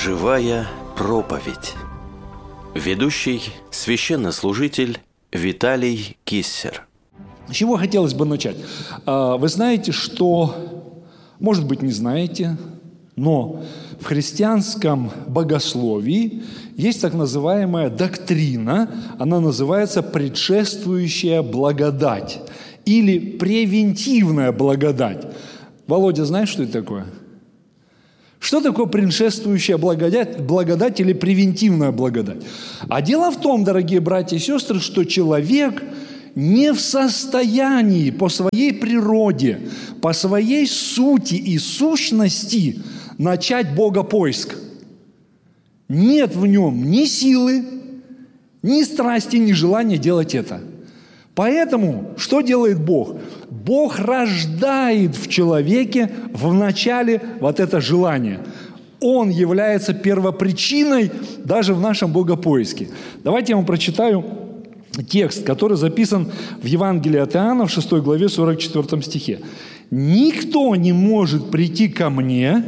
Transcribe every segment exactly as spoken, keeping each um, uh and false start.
Живая проповедь. Ведущий священнослужитель Виталий Киссер. С чего хотелось бы начать? Вы знаете, что, может быть, не знаете, но в христианском богословии есть так называемая доктрина, она называется предшествующая благодать или превентивная благодать. Володя, знаешь, что это такое? Что такое предшествующая благодать, благодать или превентивная благодать? А дело в том, дорогие братья и сестры, что человек не в состоянии по своей природе, по своей сути и сущности начать богопоиск. Нет в нем ни силы, ни страсти, ни желания делать это. Поэтому что делает Бог? Бог рождает в человеке вначале вот это желание. Он является первопричиной даже в нашем богопоиске. Давайте я вам прочитаю текст, который записан в Евангелии от Иоанна в шестой главе сорок четвёртом стихе. «Никто не может прийти ко мне,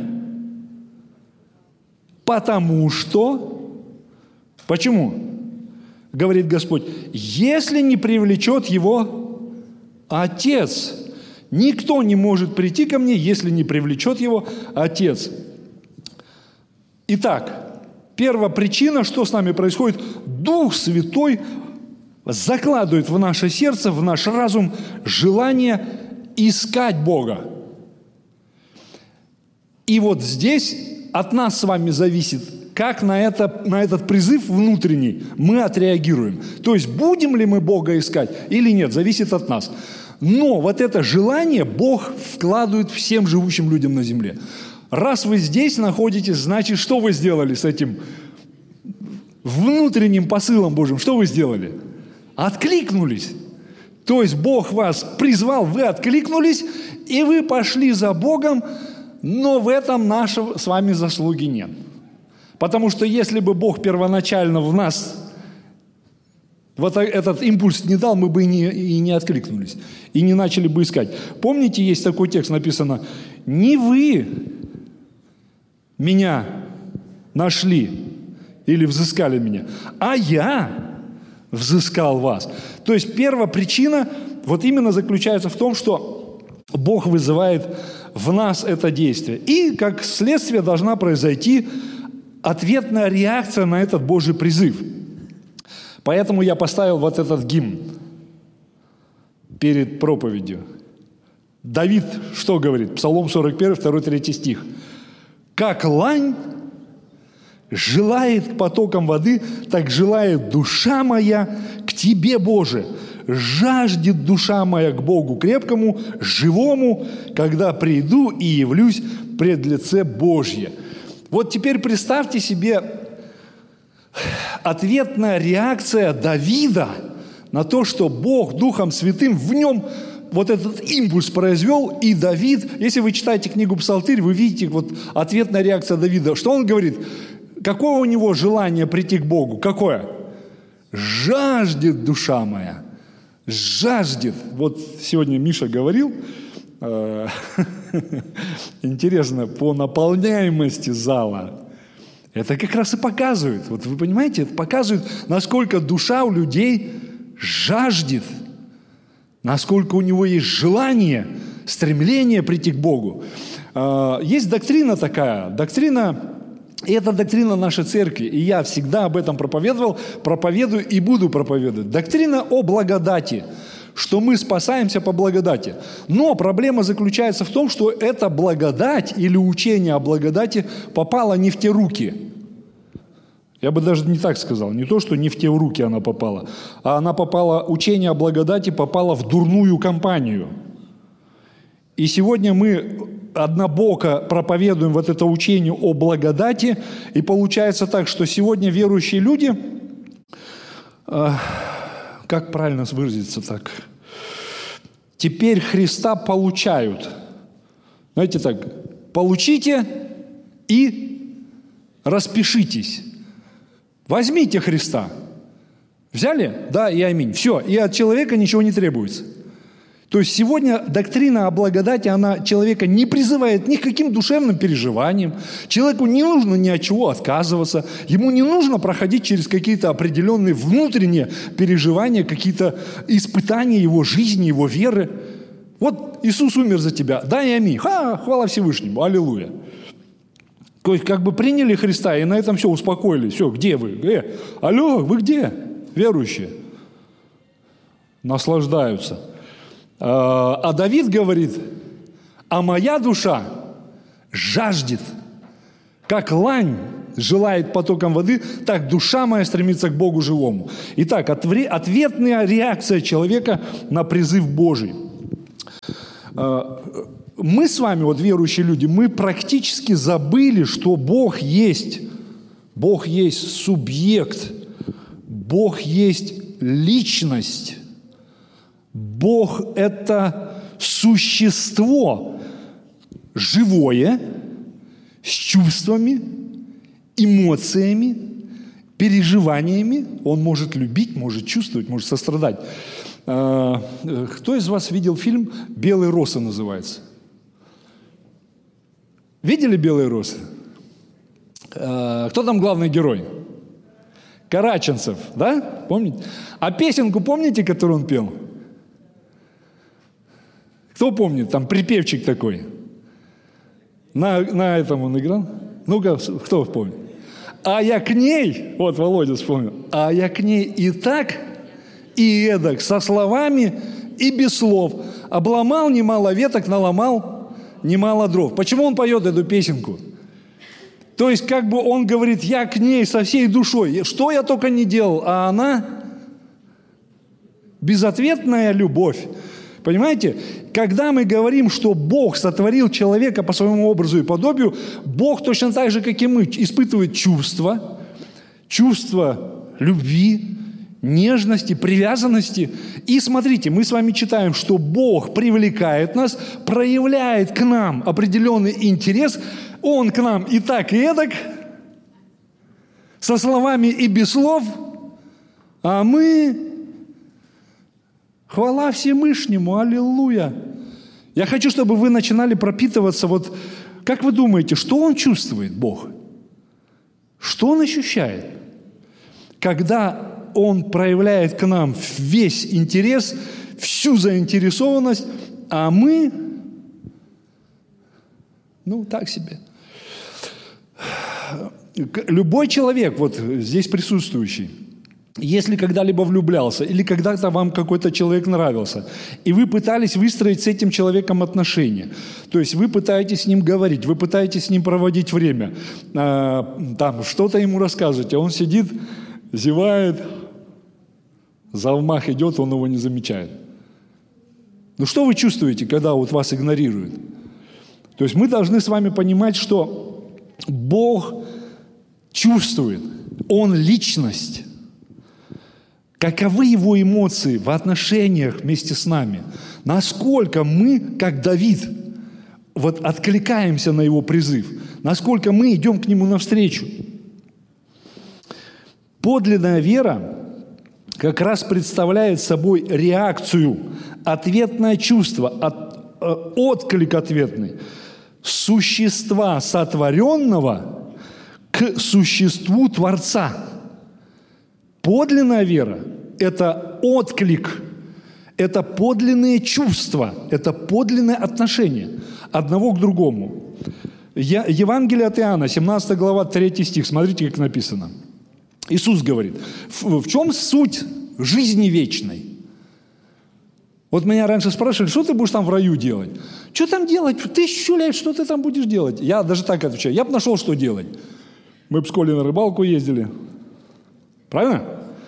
потому что...» Почему? Говорит Господь, если не привлечет его Отец. Никто не может прийти ко мне, если не привлечет его Отец. Итак, первопричина, что с нами происходит? Дух Святой закладывает в наше сердце, в наш разум желание искать Бога. И вот здесь от нас с вами зависит, как на, это, на этот призыв внутренний мы отреагируем. То есть, будем ли мы Бога искать или нет, зависит от нас. Но вот это желание Бог вкладывает всем живущим людям на земле. Раз вы здесь находитесь, значит, что вы сделали с этим внутренним посылом Божьим? Что вы сделали? Откликнулись. То есть, Бог вас призвал, вы откликнулись, и вы пошли за Богом, но в этом нашей с вами заслуги нет. Потому что если бы Бог первоначально в нас вот этот импульс не дал, мы бы и не, и не откликнулись, и не начали бы искать. Помните, есть такой текст, написано, «Не вы меня нашли или взыскали меня, а я взыскал вас». То есть первопричина вот именно заключается в том, что Бог вызывает в нас это действие. И как следствие должна произойти ответная реакция на этот Божий призыв. Поэтому я поставил вот этот гимн перед проповедью. Давид что говорит? Псалом сорок один, два, три стих. «Как лань желает к потокам воды, так желает душа моя к Тебе, Боже. Жаждет душа моя к Богу крепкому, живому, когда приду и явлюсь пред лице Божье». Вот теперь представьте себе ответная реакция Давида на то, что Бог Духом Святым в нем вот этот импульс произвел, и Давид, если вы читаете книгу «Псалтырь», вы видите вот ответная реакция Давида. Что он говорит? Какое у него желание прийти к Богу? Какое? «Жаждет душа моя». Жаждет. Вот сегодня Миша говорил, интересно, по наполняемости зала. Это как раз и показывает. Вот вы понимаете, это показывает, насколько душа у людей жаждет, насколько у него есть желание, стремление прийти к Богу. Есть доктрина такая, доктрина, и это доктрина нашей церкви, и я всегда об этом проповедовал, проповедую и буду проповедовать. Доктрина о благодати, что мы спасаемся по благодати. Но проблема заключается в том, что эта благодать или учение о благодати попало не в те руки. Я бы даже не так сказал. Не то, что не в те руки она попала, а она попала, учение о благодати попало в дурную компанию. И сегодня мы однобоко проповедуем вот это учение о благодати, и получается так, что сегодня верующие люди... Как правильно выразиться так? Теперь Христа получают. Знаете так, получите и распишитесь. Возьмите Христа. Взяли? Да, и аминь. Все, и от человека ничего не требуется. То есть сегодня доктрина о благодати, она человека не призывает ни к каким душевным переживаниям. Человеку не нужно ни от чего отказываться. Ему не нужно проходить через какие-то определенные внутренние переживания, какие-то испытания его жизни, его веры. Вот Иисус умер за тебя. Дай аминь. Ха, хвала Всевышнему. Аллилуйя. То есть как бы приняли Христа и на этом все, успокоились. Все, где вы? Э, алло, вы где? Верующие. Наслаждаются. А Давид говорит: а моя душа жаждет, как лань желает потоком воды, так душа моя стремится к Богу живому. Итак, ответная реакция человека на призыв Божий. Мы с вами, вот верующие люди, мы практически забыли, что Бог есть. Бог есть субъект. Бог есть личность. Бог – это существо живое, с чувствами, эмоциями, переживаниями. Он может любить, может чувствовать, может сострадать. Кто из вас видел фильм «Белые росы» называется? Видели «Белые росы»? Кто там главный герой? Караченцев, да? Помните? А песенку помните, которую он пел? Кто помнит? Там припевчик такой. На, на этом он играл. Ну-ка, кто помнит? А я к ней, вот Володя вспомнил, а я к ней и так, и эдак, со словами и без слов. Обломал немало веток, наломал немало дров. Почему он поет эту песенку? То есть, как бы он говорит, я к ней со всей душой. Что я только не делал, а она безответная любовь. Понимаете? Когда мы говорим, что Бог сотворил человека по своему образу и подобию, Бог точно так же, как и мы, испытывает чувства, чувства любви, нежности, привязанности. И смотрите, мы с вами читаем, что Бог привлекает нас, проявляет к нам определенный интерес. Он к нам и так, и эдак, со словами и без слов, а мы... Хвала Всевышнему, аллилуйя. Я хочу, чтобы вы начинали пропитываться, вот, как вы думаете, что Он чувствует, Бог? Что Он ощущает? Когда Он проявляет к нам весь интерес, всю заинтересованность, а мы, ну, так себе. Любой человек, вот здесь присутствующий, если когда-либо влюблялся, или когда-то вам какой-то человек нравился, и вы пытались выстроить с этим человеком отношения, то есть вы пытаетесь с ним говорить, вы пытаетесь с ним проводить время, э, там что-то ему рассказывать, а он сидит, зевает, завмах идет, он его не замечает. Ну что вы чувствуете, когда вот вас игнорируют? То есть мы должны с вами понимать, что Бог чувствует, Он личность. Каковы его эмоции в отношениях вместе с нами? Насколько мы, как Давид, вот откликаемся на его призыв? Насколько мы идем к нему навстречу? Подлинная вера как раз представляет собой реакцию, ответное чувство, от, э, отклик ответный существа сотворенного к существу Творца. Подлинная вера – это отклик, это подлинные чувства, это подлинное отношение одного к другому. Я, Евангелие от Иоанна, семнадцатая глава, третий стих. Смотрите, как написано. Иисус говорит, в, в чем суть жизни вечной? Вот меня раньше спрашивали, что ты будешь там в раю делать? Что там делать? Тысячу лет, что ты там будешь делать? Я даже так отвечаю, я бы нашел, что делать. Мы бы с Колей на рыбалку ездили. Правильно?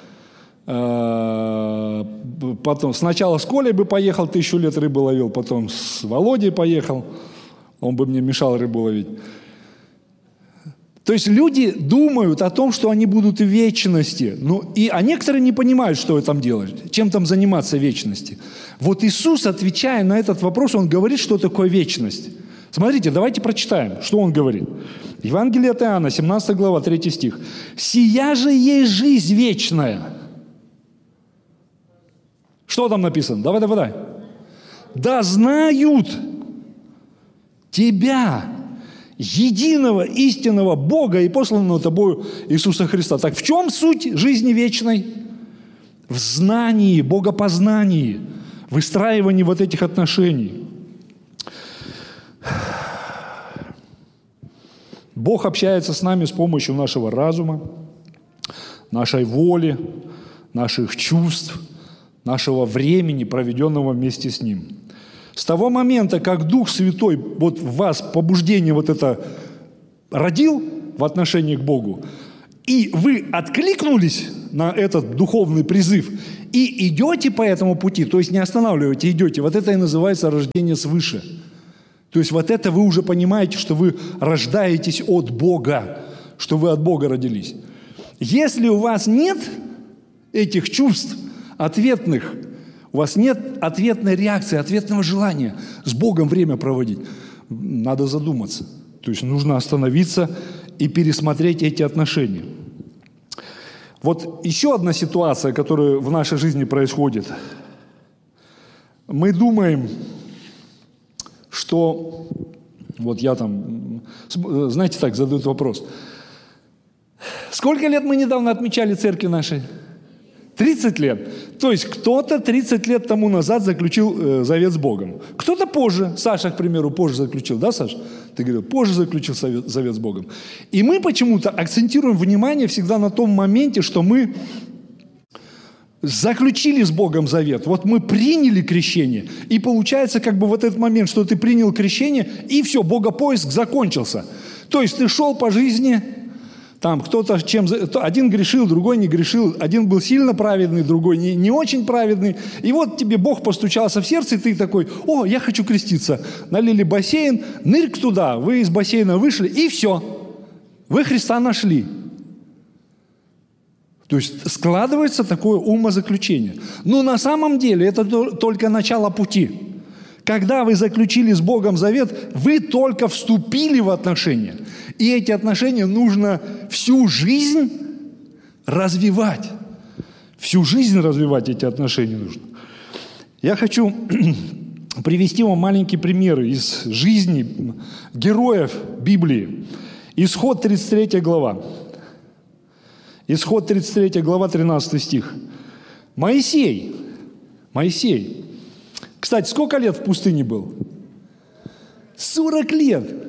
Потом сначала с Колей бы поехал, тысячу лет рыбу ловил, потом с Володей поехал, он бы мне мешал рыбу ловить. То есть люди думают о том, что они будут в вечности, ну, и, а некоторые не понимают, что там делать, чем там заниматься в вечности. Вот Иисус, отвечая на этот вопрос, Он говорит, что такое вечность. Смотрите, давайте прочитаем, что Он говорит. Евангелие от Иоанна, семнадцатая глава, третий стих. «Сия же есть жизнь вечная». Что там написано? Давай, давай, давай. да знают Тебя, единого истинного Бога и посланного Тобою Иисуса Христа. Так в чем суть жизни вечной? В знании, богопознании, выстраивании вот этих отношений. Бог общается с нами с помощью нашего разума, нашей воли, наших чувств, нашего времени, проведенного вместе с Ним. С того момента, как Дух Святой вот в вас побуждение вот это родил в отношении к Богу, и вы откликнулись на этот духовный призыв и идете по этому пути, то есть не останавливаете, идете, вот это и называется рождение свыше. То есть вот это вы уже понимаете, что вы рождаетесь от Бога, что вы от Бога родились. Если у вас нет этих чувств ответных, у вас нет ответной реакции, ответного желания с Богом время проводить, надо задуматься. То есть нужно остановиться и пересмотреть эти отношения. Вот еще одна ситуация, которая в нашей жизни происходит. Мы думаем, что... Вот я там... Знаете, так задают вопрос. Сколько лет мы недавно отмечали церкви нашей? тридцать лет. То есть кто-то тридцать лет тому назад заключил э, завет с Богом. Кто-то позже. Саша, к примеру, позже заключил. Да, Саш? Ты говорил, позже заключил совет, завет с Богом. И мы почему-то акцентируем внимание всегда на том моменте, что мы заключили с Богом завет. Вот мы приняли крещение. И получается как бы вот этот момент, что ты принял крещение, и все, богопоиск закончился. То есть ты шел по жизни... Там кто-то чем... Один грешил, другой не грешил. Один был сильно праведный, другой не, не очень праведный. И вот тебе Бог постучался в сердце, и ты такой, о, я хочу креститься. Налили бассейн, нырк туда. Вы из бассейна вышли, и все. Вы Христа нашли. То есть складывается такое умозаключение. Но на самом деле это только начало пути. Когда вы заключили с Богом завет, вы только вступили в отношения. И эти отношения нужно всю жизнь развивать. Всю жизнь развивать эти отношения нужно. Я хочу привести вам маленькие примеры из жизни героев Библии. Исход тридцать третья глава. Исход тридцать третья глава, тринадцатый стих. Моисей. Моисей. Кстати, сколько лет в пустыне был? сорок лет.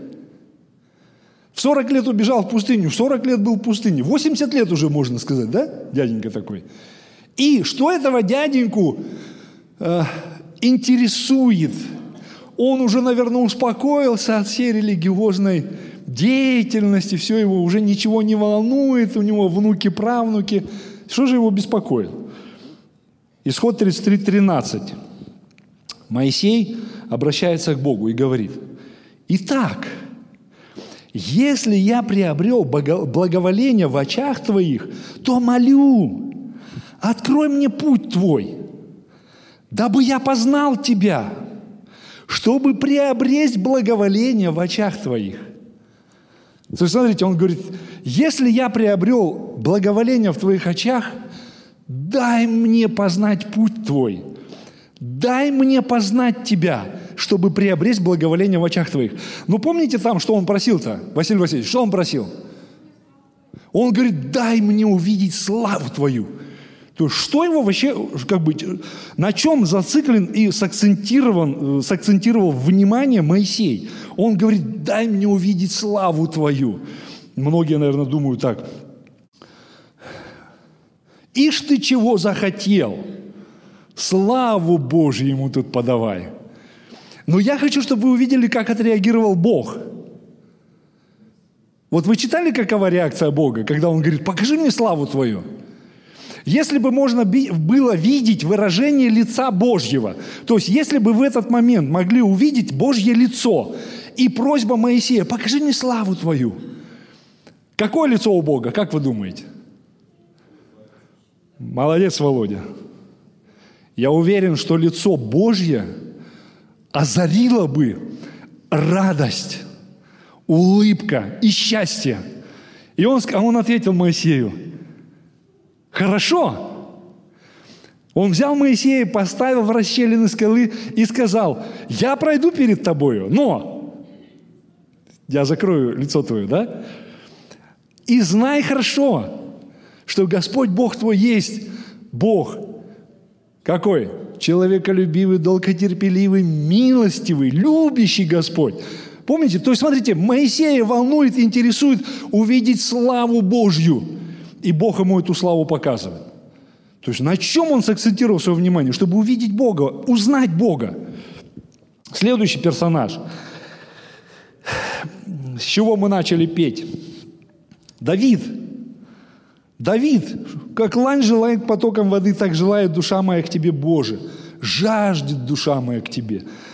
В сорок лет убежал в пустыню, в сорок лет был в пустыне. восемьдесят лет уже, можно сказать, да? Дяденька такой. И что этого дяденьку э, интересует? Он уже, наверное, успокоился от всей религиозной деятельности, все его уже ничего не волнует, у него внуки, правнуки. Что же его беспокоит? Исход тридцать три тринадцать. Моисей обращается к Богу и говорит: «Итак, если я приобрел благоволение в очах Твоих, то молю, открой мне путь Твой, дабы я познал Тебя, чтобы приобресть благоволение в очах Твоих». То есть, смотрите, он говорит: если я приобрел благоволение в Твоих очах, дай мне познать путь Твой, дай мне познать Тебя, чтобы приобрести благоволение в очах Твоих. Ну, помните там, что он просил-то, Василий Васильевич, что он просил? Он говорит: дай мне увидеть славу Твою. То есть, что его вообще, как бы, на чем зациклен и сакцентирован, сакцентировал внимание Моисей? Он говорит: дай мне увидеть славу Твою. Многие, наверное, думают так: ишь ты чего захотел, славу Божью ему тут подавай. Но я хочу, чтобы вы увидели, как отреагировал Бог. Вот вы читали, какова реакция Бога, когда Он говорит: покажи мне славу Твою? Если бы можно было видеть выражение лица Божьего, то есть если бы в этот момент могли увидеть Божье лицо и просьба Моисея: покажи мне славу Твою. Какое лицо у Бога, как вы думаете? Молодец, Володя. Я уверен, что лицо Божье озарило бы радость, улыбка и счастье. И он, он ответил Моисею: хорошо, Он взял Моисея, поставил в расщелины скалы и сказал: «Я пройду перед тобою, но...» Я закрою лицо твое, да? «И знай хорошо, что Господь Бог твой есть Бог». Какой? Человеколюбивый, долготерпеливый, милостивый, любящий Господь. Помните? То есть, смотрите, Моисея волнует, интересует увидеть славу Божью. И Бог ему эту славу показывает. То есть на чем он сакцентировал свое внимание? Чтобы увидеть Бога, узнать Бога. Следующий персонаж. С чего мы начали петь? Давид. Давид. Как лань желает потоком воды, так желает душа моя к тебе, Боже. Жаждет душа моя к тебе.